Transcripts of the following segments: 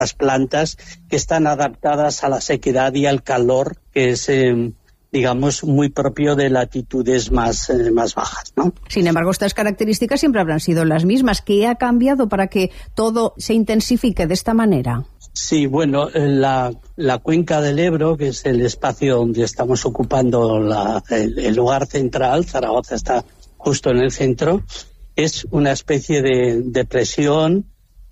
las plantas que están adaptadas a la sequedad y al calor, que es digamos, muy propio de latitudes más bajas, ¿no? Sin embargo, estas características siempre habrán sido las mismas. ¿Qué ha cambiado para que todo se intensifique de esta manera? Sí, bueno, la cuenca del Ebro, que es el espacio donde estamos ocupando el lugar central, Zaragoza está justo en el centro, es una especie de depresión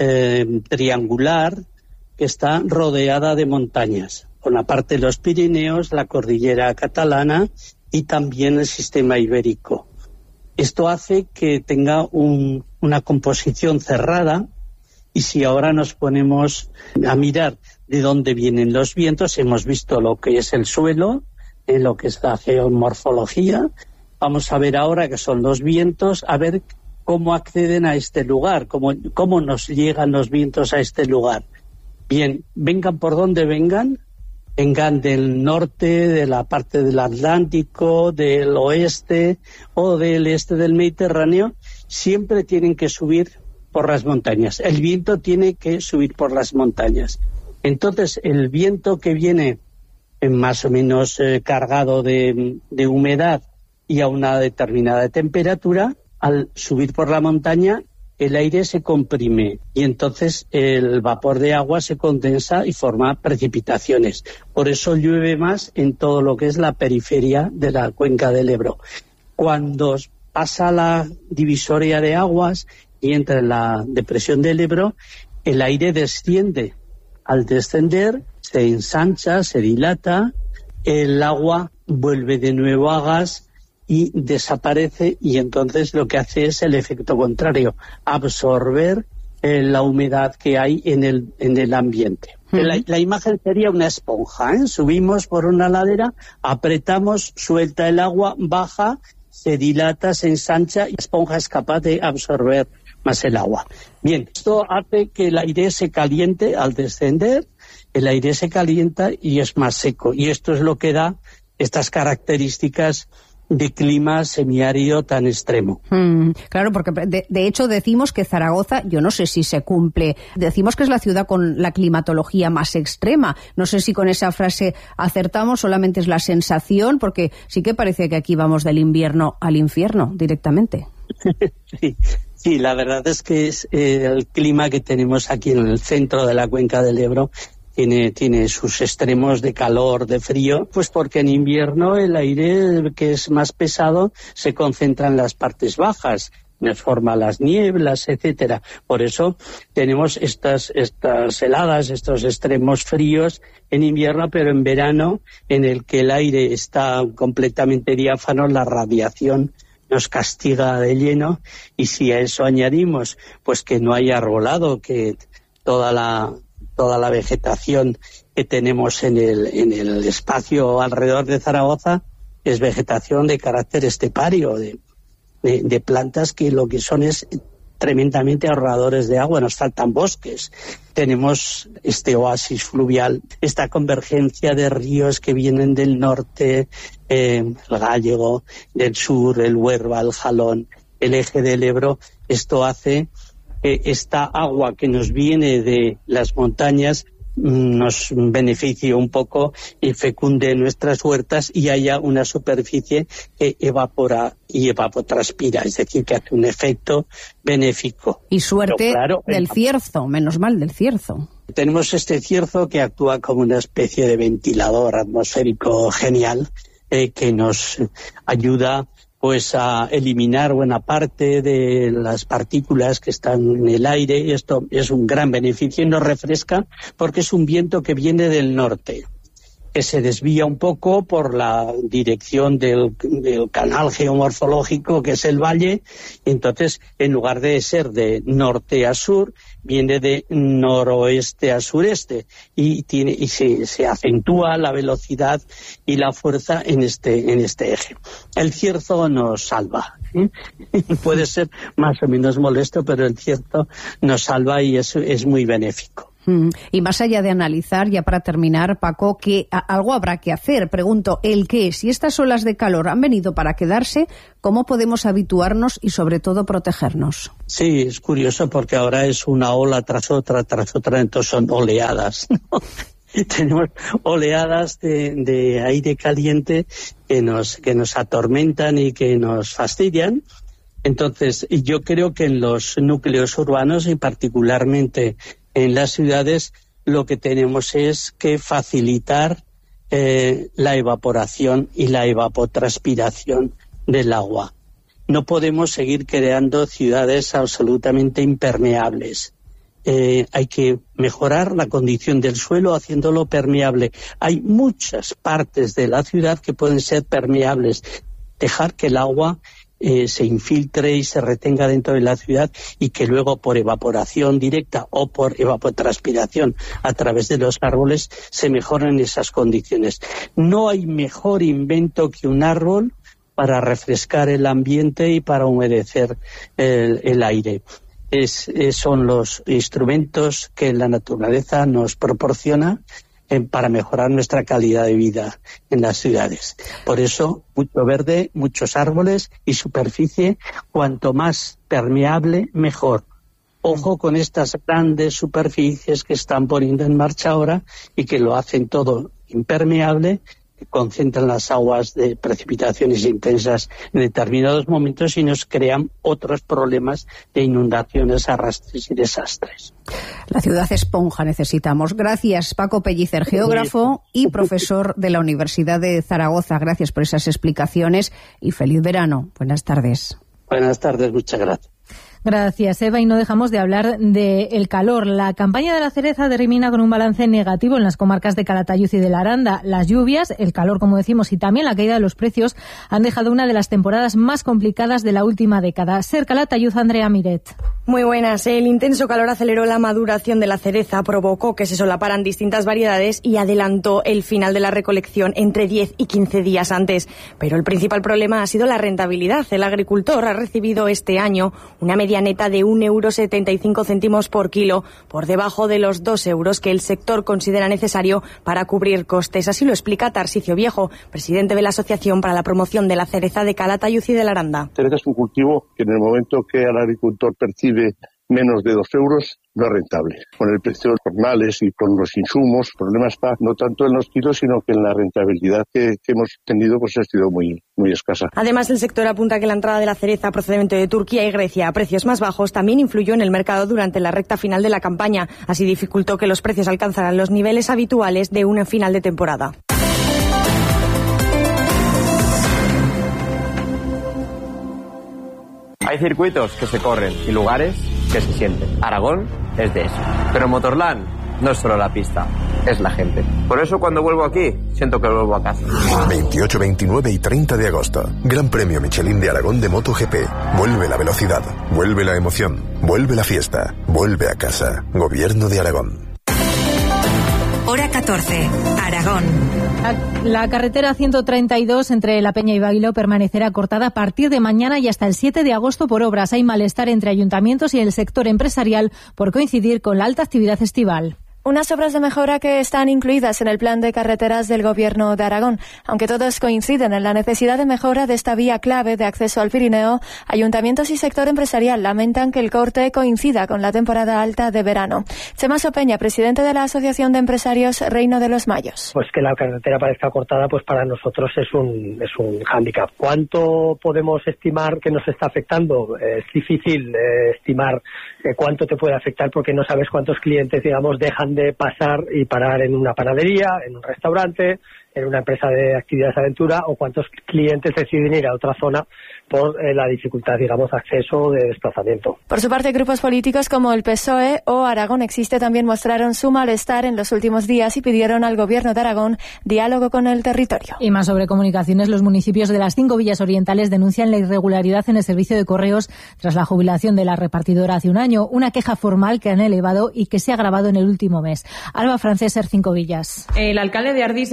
triangular que está rodeada de montañas. Por la parte de los Pirineos, la cordillera catalana y también el sistema ibérico. Esto hace que tenga una composición cerrada, y si ahora nos ponemos a mirar de dónde vienen los vientos, hemos visto lo que es el suelo, lo que es la geomorfología. Vamos a ver ahora qué son los vientos, a ver cómo acceden a este lugar, cómo nos llegan los vientos a este lugar. Bien, vengan por donde vengan del norte, de la parte del Atlántico, del oeste o del este del Mediterráneo, siempre tienen que subir por las montañas. El viento tiene que subir por las montañas. Entonces, el viento que viene más o menos cargado de humedad y a una determinada temperatura, al subir por la montaña, el aire se comprime y entonces el vapor de agua se condensa y forma precipitaciones. Por eso llueve más en todo lo que es la periferia de la cuenca del Ebro. Cuando pasa la divisoria de aguas y entra en la depresión del Ebro, el aire desciende. Al descender se ensancha, se dilata, el agua vuelve de nuevo a gas y desaparece, y entonces lo que hace es el efecto contrario, absorber la humedad que hay en el ambiente. La imagen sería una esponja, ¿eh? Subimos por una ladera, apretamos, suelta el agua, baja, se dilata, se ensancha y la esponja es capaz de absorber más el agua. Bien, esto hace que el aire se caliente al descender, el aire se calienta y es más seco, y esto es lo que da estas características de clima semiárido tan extremo. Claro, porque de hecho decimos que Zaragoza, yo no sé si se cumple, decimos que es la ciudad con la climatología más extrema. No sé si con esa frase acertamos, solamente es la sensación, porque sí que parece que aquí vamos del invierno al infierno directamente. Sí, la verdad es que el clima que tenemos aquí en el centro de la cuenca del Ebro tiene sus extremos de calor, de frío, pues porque en invierno el aire que es más pesado se concentra en las partes bajas, nos forma las nieblas, etcétera. Por eso tenemos estas heladas, estos extremos fríos en invierno, pero en verano, en el que el aire está completamente diáfano, la radiación nos castiga de lleno, y si a eso añadimos pues que no hay arbolado, que toda la vegetación que tenemos en el espacio alrededor de Zaragoza es vegetación de carácter estepario, de plantas que lo que son es tremendamente ahorradores de agua. Nos faltan bosques, tenemos este oasis fluvial, esta convergencia de ríos que vienen del norte, el Gállego, del sur, el Huerva, el Jalón, el eje del Ebro. Esto hace que esta agua que nos viene de las montañas nos beneficie un poco y fecunde nuestras huertas y haya una superficie que evapora y evapotranspira, es decir, que hace un efecto benéfico. Y suerte, claro, del cierzo, menos mal del cierzo. Tenemos este cierzo que actúa como una especie de ventilador atmosférico genial, que nos ayuda pues a eliminar buena parte de las partículas que están en el aire, y esto es un gran beneficio y nos refresca porque es un viento que viene del norte, que se desvía un poco por la dirección del canal geomorfológico que es el valle, y entonces en lugar de ser de norte a sur, viene de noroeste a sureste y se acentúa la velocidad y la fuerza en este eje. El cierzo nos salva, ¿eh? Puede ser más o menos molesto, pero el cierzo nos salva y es muy benéfico. Y más allá de analizar, ya para terminar, Paco, que algo habrá que hacer. Pregunto, ¿el qué? Si estas olas de calor han venido para quedarse, ¿cómo podemos habituarnos y sobre todo protegernos? Sí, es curioso porque ahora es una ola tras otra, entonces son oleadas, ¿no? Tenemos oleadas de aire caliente que nos atormentan y que nos fastidian. Entonces, yo creo que en los núcleos urbanos y particularmente en las ciudades, lo que tenemos es que facilitar la evaporación y la evapotranspiración del agua. No podemos seguir creando ciudades absolutamente impermeables. Hay que mejorar la condición del suelo haciéndolo permeable. Hay muchas partes de la ciudad que pueden ser permeables. Dejar que el agua se infiltre y se retenga dentro de la ciudad y que luego por evaporación directa o por evapotranspiración a través de los árboles se mejoren esas condiciones. No hay mejor invento que un árbol para refrescar el ambiente y para humedecer el aire. Son los instrumentos que la naturaleza nos proporciona para mejorar nuestra calidad de vida en las ciudades. Por eso, mucho verde, muchos árboles y superficie, cuanto más permeable, mejor. Ojo con estas grandes superficies que están poniendo en marcha ahora y que lo hacen todo impermeable, que concentran las aguas de precipitaciones intensas en determinados momentos y nos crean otros problemas de inundaciones, arrastres y desastres. La ciudad esponja necesitamos. Gracias, Paco Pellicer, geógrafo y profesor de la Universidad de Zaragoza. Gracias por esas explicaciones y feliz verano. Buenas tardes. Buenas tardes, muchas gracias. Gracias, Eva, y no dejamos de hablar del calor. La campaña de la cereza termina con un balance negativo en las comarcas de Calatayud y de la Aranda. Las lluvias, el calor, como decimos, y también la caída de los precios han dejado una de las temporadas más complicadas de la última década. Ser Calatayud, Andrea Miret. Muy buenas. El intenso calor aceleró la maduración de la cereza, provocó que se solaparan distintas variedades y adelantó el final de la recolección entre 10 y 15 días antes. Pero el principal problema ha sido la rentabilidad. El agricultor ha recibido este año una media neta de 1,75 € por kilo, por debajo de los 2 euros que el sector considera necesario para cubrir costes. Así lo explica Tarsicio Viejo, presidente de la Asociación para la Promoción de la Cereza de Calatayud y de la Aranda. La cereza es un cultivo que en el momento que el agricultor percibe menos de 2 euros no es rentable. Con el precio de los jornales y con los insumos, el problema está no tanto en los kilos, sino que en la rentabilidad que hemos tenido pues ha sido muy escasa. Además, el sector apunta que la entrada de la cereza procedente de Turquía y Grecia a precios más bajos también influyó en el mercado durante la recta final de la campaña. Así dificultó que los precios alcanzaran los niveles habituales de una final de temporada. Hay circuitos que se corren y lugares que se sienten. Aragón es de eso. Pero Motorland no es solo la pista, es la gente. Por eso cuando vuelvo aquí, siento que vuelvo a casa. 28, 29 y 30 de agosto. Gran Premio Michelin de Aragón de MotoGP. Vuelve la velocidad, vuelve la emoción, vuelve la fiesta, vuelve a casa. Gobierno de Aragón. Hora 14, Aragón. La carretera 132 entre La Peña y Baguiló permanecerá cortada a partir de mañana y hasta el 7 de agosto por obras. Hay malestar entre ayuntamientos y el sector empresarial por coincidir con la alta actividad estival. Unas obras de mejora que están incluidas en el plan de carreteras del Gobierno de Aragón. Aunque todos coinciden en la necesidad de mejora de esta vía clave de acceso al Pirineo, ayuntamientos y sector empresarial lamentan que el corte coincida con la temporada alta de verano. Chema Sopeña, presidente de la Asociación de Empresarios Reino de los Mayos. Pues que la carretera parezca cortada, pues para nosotros es un hándicap. ¿Cuánto podemos estimar que nos está afectando? Es difícil estimar cuánto te puede afectar porque no sabes cuántos clientes, digamos, dejan de pasar y parar en una panadería, en un restaurante, en una empresa de actividades de aventura, o cuántos clientes deciden ir a otra zona por la dificultad, digamos, de acceso o de desplazamiento. Por su parte, grupos políticos como el PSOE o Aragón Existe también mostraron su malestar en los últimos días y pidieron al Gobierno de Aragón diálogo con el territorio. Y más sobre comunicaciones, los municipios de las 5 villas orientales denuncian la irregularidad en el servicio de correos tras la jubilación de la repartidora hace un año, una queja formal que han elevado y que se ha agravado en el último mes. Alba Francés, 5 villas. El alcalde de Ardisa, Jesús Torres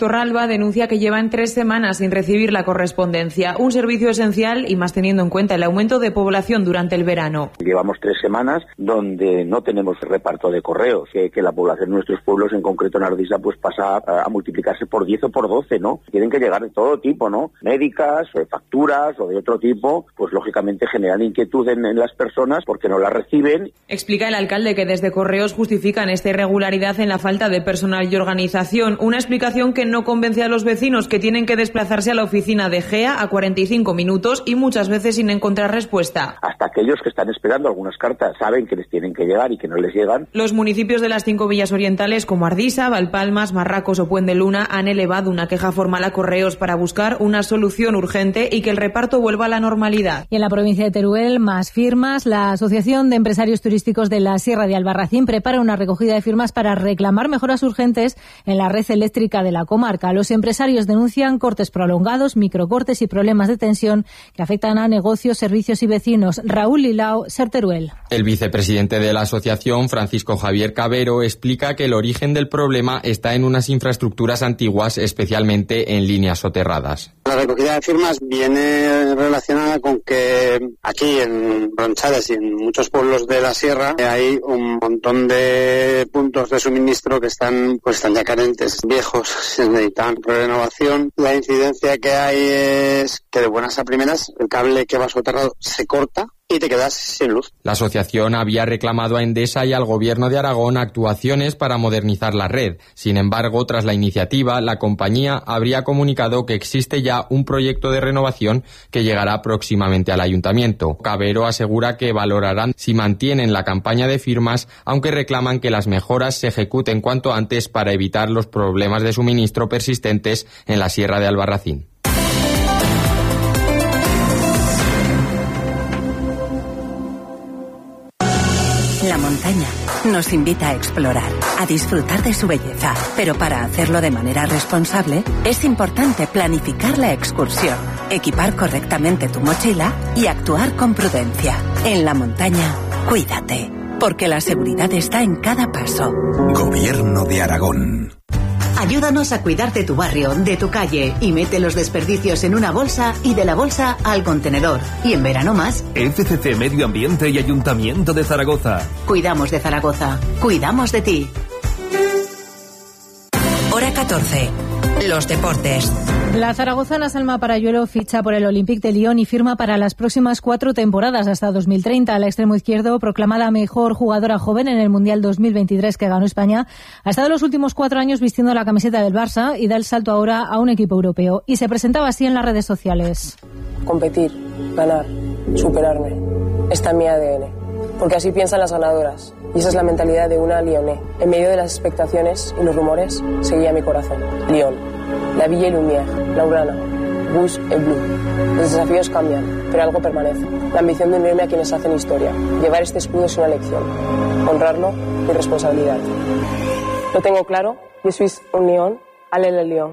Torralba denuncia que llevan 3 semanas sin recibir la correspondencia, un servicio esencial y más teniendo en cuenta el aumento de población durante el verano. Llevamos 3 semanas donde no tenemos reparto de correos, que la población de nuestros pueblos, en concreto en Ardisa, pues pasa a multiplicarse por 10 o por 12, ¿no? Tienen que llegar de todo tipo, ¿no? Médicas, o de facturas o de otro tipo, pues lógicamente generan inquietud en las personas porque no las reciben. Explica el alcalde que desde Correos justifican esta irregularidad en la falta de personal y organización, una explicación que no convence a los vecinos, que tienen que desplazarse a la oficina de GEA a 45 minutos y muchas veces sin encontrar respuesta. Hasta aquellos que están esperando algunas cartas saben que les tienen que llegar y que no les llegan. Los municipios de las 5 villas orientales como Ardisa, Valpalmas, Marracos o Puente Luna han elevado una queja formal a Correos para buscar una solución urgente y que el reparto vuelva a la normalidad. Y en la provincia de Teruel, más firmas. La Asociación de Empresarios Turísticos de la Sierra de Albarracín prepara una recogida de firmas para reclamar mejoras urgentes en la red eléctrica de la comarca. Los empresarios denuncian cortes prolongados, microcortes y problemas de tensión que afectan a negocios, servicios y vecinos. Raúl Lilao, Ser Teruel. El vicepresidente de la asociación, Francisco Javier Cabero, explica que el origen del problema está en unas infraestructuras antiguas, especialmente en líneas soterradas. La recogida de firmas viene relacionada con que aquí en Ronchales y en muchos pueblos de la sierra hay un montón de puntos de suministro que están ya carentes, viejos, se necesitan renovación. La incidencia que hay es que de buenas a primeras el cable que va soterrado se corta y te quedas sin luz. La asociación había reclamado a Endesa y al Gobierno de Aragón actuaciones para modernizar la red. Sin embargo, tras la iniciativa, la compañía habría comunicado que existe ya un proyecto de renovación que llegará próximamente al ayuntamiento. Cabero asegura que valorarán si mantienen la campaña de firmas, aunque reclaman que las mejoras se ejecuten cuanto antes para evitar los problemas de suministro persistentes en la Sierra de Albarracín. La montaña nos invita a explorar, a disfrutar de su belleza, pero para hacerlo de manera responsable es importante planificar la excursión, equipar correctamente tu mochila y actuar con prudencia. En la montaña, cuídate, porque la seguridad está en cada paso. Gobierno de Aragón. Ayúdanos a cuidar de tu barrio, de tu calle y mete los desperdicios en una bolsa y de la bolsa al contenedor. Y en verano más. FCC Medio Ambiente y Ayuntamiento de Zaragoza. Cuidamos de Zaragoza. Cuidamos de ti. Hora 14. Los deportes. La zaragozana Salma Parayuelo ficha por el Olympique de Lyon y firma para las próximas 4 temporadas hasta 2030. La extremo izquierdo, proclamada mejor jugadora joven en el Mundial 2023 que ganó España, ha estado los últimos 4 años vistiendo la camiseta del Barça y da el salto ahora a un equipo europeo. Y se presentaba así en las redes sociales. Competir, ganar, superarme. Está en mi ADN. Porque así piensan las ganadoras. Y esa es la mentalidad de una lyonnais. En medio de las expectaciones y los rumores, seguía mi corazón. Lyon, la Ville et Lumière, Laurana, Rouge et Bleu. Los desafíos cambian, pero algo permanece. La ambición de unirme a quienes hacen historia. Llevar este escudo es una lección. Honrarlo, mi responsabilidad. Lo tengo claro. Je suis un Lyon, allez le Lyon.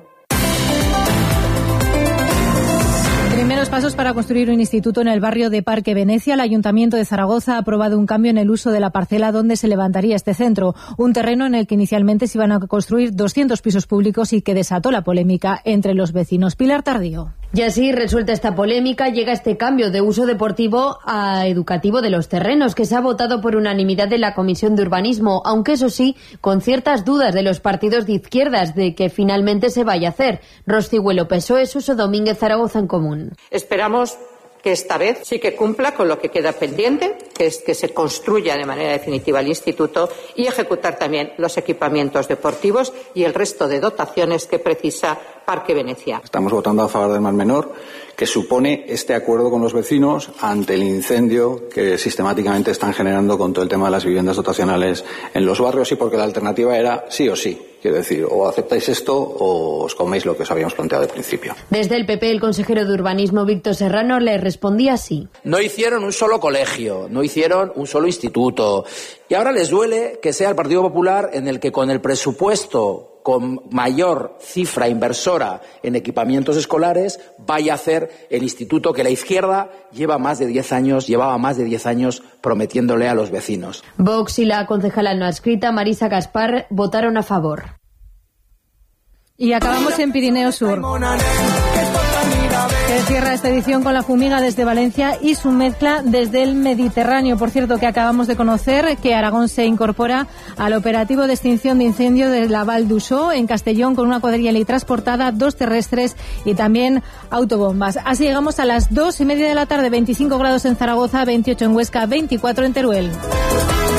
Primeros pasos para construir un instituto en el barrio de Parque Venecia. El Ayuntamiento de Zaragoza ha aprobado un cambio en el uso de la parcela donde se levantaría este centro, un terreno en el que inicialmente se iban a construir 200 pisos públicos y que desató la polémica entre los vecinos. Pilar Tardío. Y así, resuelta esta polémica, llega este cambio de uso deportivo a educativo de los terrenos, que se ha votado por unanimidad en la Comisión de Urbanismo, aunque eso sí, con ciertas dudas de los partidos de izquierdas de que finalmente se vaya a hacer. Roscigüelo, PSOE, Suso Domínguez, Zaragoza en Común. Esperamos que esta vez sí que cumpla con lo que queda pendiente, que es que se construya de manera definitiva el instituto y ejecutar también los equipamientos deportivos y el resto de dotaciones que precisa Parque Venecia. Estamos votando a favor del Mar Menor, que supone este acuerdo con los vecinos ante el incendio que sistemáticamente están generando con todo el tema de las viviendas dotacionales en los barrios y porque la alternativa era sí o sí. Quiero decir, o aceptáis esto o os coméis lo que os habíamos planteado al principio. Desde el PP, el consejero de Urbanismo, Víctor Serrano, le respondía así. No hicieron un solo colegio, no hicieron un solo instituto. Y ahora les duele que sea el Partido Popular en el que con el presupuesto con mayor cifra inversora en equipamientos escolares vaya a hacer el instituto que la izquierda llevaba más de 10 años prometiéndole a los vecinos. Vox y la concejala no adscrita, Marisa Gaspar, votaron a favor. Y acabamos en Pirineo Sur, que cierra esta edición con la fumiga desde Valencia y su mezcla desde el Mediterráneo. Por cierto, que acabamos de conocer que Aragón se incorpora al operativo de extinción de incendio de la Val d'Uixó en Castellón con una cuadrilla transportada, 2 terrestres y también autobombas. Así llegamos a las 2:30 de la tarde, 25 grados en Zaragoza, 28 en Huesca, 24 en Teruel.